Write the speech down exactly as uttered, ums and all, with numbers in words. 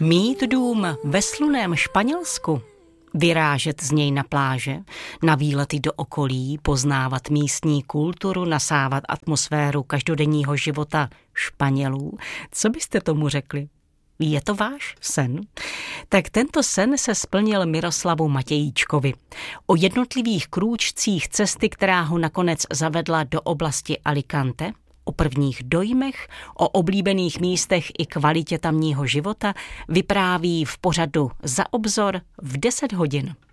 Mít dům ve slunném Španělsku, vyrážet z něj na pláže, na výlety do okolí, poznávat místní kulturu, nasávat atmosféru každodenního života Španělů. Co byste tomu řekli? Je to váš sen? Tak tento sen se splnil Miroslavu Matějíčkovi. O jednotlivých krůčcích cesty, která ho nakonec zavedla do oblasti Alicante, o prvních dojmech, o oblíbených místech i kvalitě tamního života vypráví v pořadu Za obzor v deset hodin.